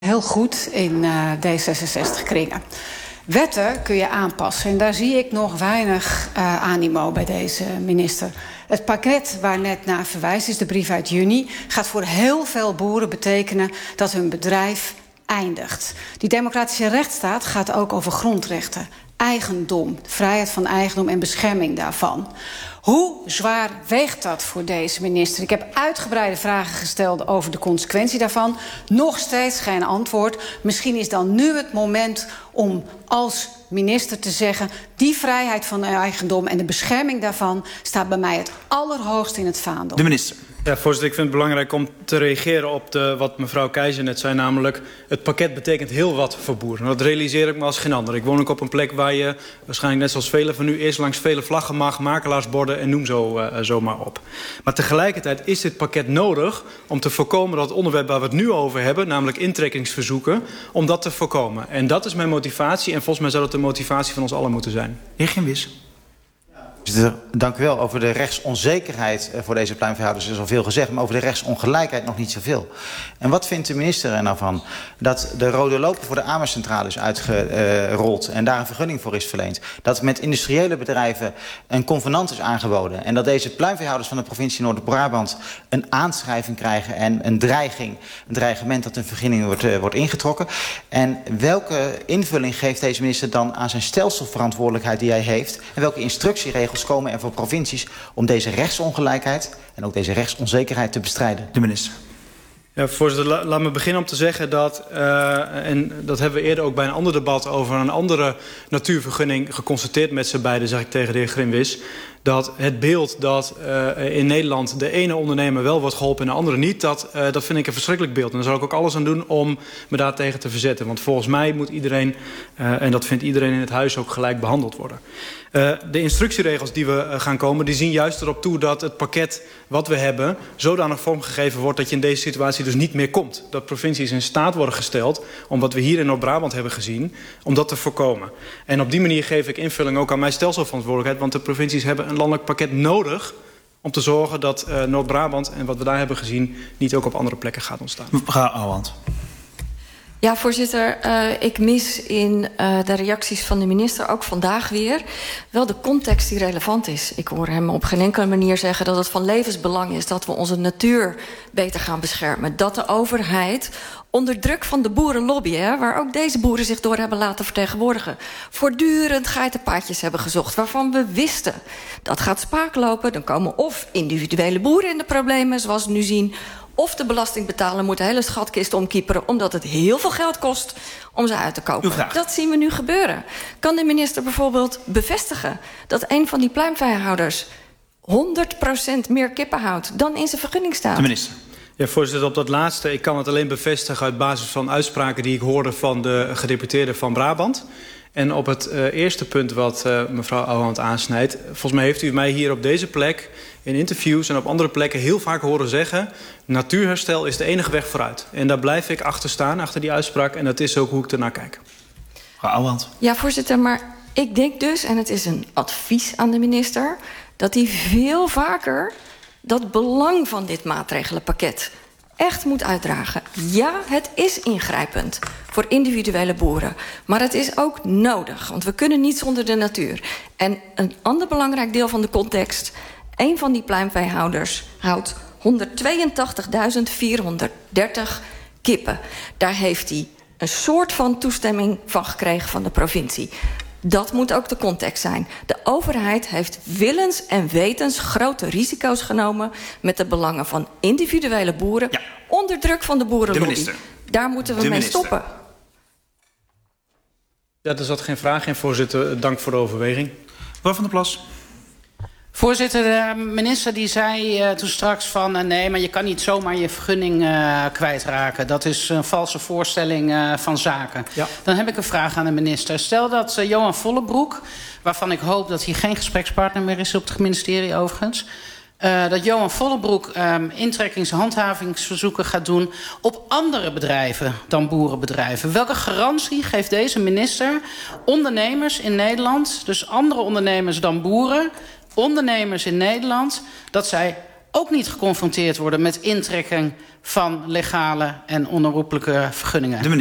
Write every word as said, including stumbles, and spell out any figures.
heel goed in uh, D zesenzestig-kringen. Wetten kun je aanpassen en daar zie ik nog weinig uh, animo bij deze minister. Het pakket waar net naar verwijst is, de brief uit juni, gaat voor heel veel boeren betekenen dat hun bedrijf eindigt. Die democratische rechtsstaat gaat ook over grondrechten, eigendom, vrijheid van eigendom en bescherming daarvan. Hoe zwaar weegt dat voor deze minister? Ik heb uitgebreide vragen gesteld over de consequentie daarvan. Nog steeds geen antwoord. Misschien is dan nu het moment om als minister te zeggen, die vrijheid van eigendom en de bescherming daarvan staat bij mij het allerhoogst in het vaandel. De minister. Ja, voorzitter, ik vind het belangrijk om te reageren op de, wat mevrouw Keizer net zei, namelijk het pakket betekent heel wat voor boeren. Dat realiseer ik me als geen ander. Ik woon ook op een plek waar je waarschijnlijk net zoals velen van u eerst langs vele vlaggen mag, makelaarsborden en noem zo, uh, zo maar op. Maar tegelijkertijd is dit pakket nodig om te voorkomen dat het onderwerp waar we het nu over hebben, namelijk intrekkingsverzoeken, om dat te voorkomen. En dat is mijn motivatie en volgens mij zou dat de motivatie van ons allen moeten zijn. Heer Ginwis. Dank u wel. Over de rechtsonzekerheid voor deze pluimveehouders is al veel gezegd, maar over de rechtsongelijkheid nog niet zoveel. En wat vindt de minister er nou van dat de rode loper voor de AMER-centrale is uitgerold en daar een vergunning voor is verleend? Dat met industriële bedrijven een convenant is aangeboden en dat deze pluimveehouders van de provincie Noord-Brabant een aanschrijving krijgen en een dreiging, een dreigement dat een vergunning wordt, uh, wordt ingetrokken. En welke invulling geeft deze minister dan aan zijn stelselverantwoordelijkheid die hij heeft en welke instructieregels komen er voor provincies om deze rechtsongelijkheid en ook deze rechtsonzekerheid te bestrijden? De minister. Ja, voorzitter, la, laat me beginnen om te zeggen dat, uh, en dat hebben we eerder ook bij een ander debat over een andere natuurvergunning geconstateerd met z'n beiden, zeg ik tegen de heer Ginwis, dat het beeld dat uh, in Nederland de ene ondernemer wel wordt geholpen en de andere niet, dat, uh, dat vind ik een verschrikkelijk beeld. En daar zal ik ook alles aan doen om me daartegen te verzetten. Want volgens mij moet iedereen, uh, en dat vindt iedereen in het huis, ook gelijk behandeld worden. Uh, de instructieregels die we uh, gaan komen, die zien juist erop toe dat het pakket wat we hebben zodanig vormgegeven wordt dat je in deze situatie dus niet meer komt. Dat provincies in staat worden gesteld om wat we hier in Noord-Brabant hebben gezien, om dat te voorkomen. En op die manier geef ik invulling ook aan mijn stelselverantwoordelijkheid, want de provincies hebben een landelijk pakket nodig om te zorgen dat uh, Noord-Brabant en wat we daar hebben gezien niet ook op andere plekken gaat ontstaan. Mevrouw Ouwehand. Ja, voorzitter, uh, ik mis in uh, de reacties van de minister ook vandaag weer wel de context die relevant is. Ik hoor hem op geen enkele manier zeggen dat het van levensbelang is dat we onze natuur beter gaan beschermen. Dat de overheid onder druk van de boerenlobby, hè, waar ook deze boeren zich door hebben laten vertegenwoordigen, voortdurend geitenpaadjes hebben gezocht, waarvan we wisten dat gaat spaak lopen. Dan komen of individuele boeren in de problemen, zoals we nu zien, of de belastingbetaler moet de hele schatkist omkieperen, omdat het heel veel geld kost om ze uit te kopen. Dat zien we nu gebeuren. Kan de minister bijvoorbeeld bevestigen dat een van die pluimveehouders honderd procent meer kippen houdt dan in zijn vergunning staat? De minister. Ja, voorzitter, op dat laatste, ik kan het alleen bevestigen uit basis van uitspraken die ik hoorde van de gedeputeerde van Brabant. En op het uh, eerste punt wat uh, mevrouw Ouwehand aansnijdt, volgens mij heeft u mij hier op deze plek in interviews en op andere plekken heel vaak horen zeggen, natuurherstel is de enige weg vooruit. En daar blijf ik achter staan, achter die uitspraak, en dat is ook hoe ik ernaar kijk. Mevrouw Ouwehand. Ja, voorzitter, maar ik denk dus, en het is een advies aan de minister, dat hij veel vaker dat belang van dit maatregelenpakket echt moet uitdragen. Ja, het is ingrijpend voor individuele boeren, maar het is ook nodig, want we kunnen niet zonder de natuur. En een ander belangrijk deel van de context, een van die pluimveehouders houdt honderdtweeëntachtigduizend vierhonderddertig kippen. Daar heeft hij een soort van toestemming van gekregen van de provincie. Dat moet ook de context zijn. De overheid heeft willens en wetens grote risico's genomen met de belangen van individuele boeren, ja, onder druk van de boerenlobby. Daar moeten we de mee minister. stoppen. Ja, er zat geen vraag in, voorzitter. Dank voor de overweging. Mevrouw Van der Plas. Voorzitter, de minister die zei uh, toen straks van uh, nee, maar je kan niet zomaar je vergunning uh, kwijtraken. Dat is een valse voorstelling uh, van zaken. Ja. Dan heb ik een vraag aan de minister. Stel dat uh, Johan Vollebroek, waarvan ik hoop dat hij geen gesprekspartner meer is op het ministerie overigens, Uh, dat Johan Vollebroek um, intrekkings- en handhavingsverzoeken gaat doen op andere bedrijven dan boerenbedrijven. Welke garantie geeft deze minister ondernemers in Nederland, dus andere ondernemers dan boeren, ondernemers in Nederland, dat zij ook niet geconfronteerd worden met intrekking van legale en onherroepelijke vergunningen? De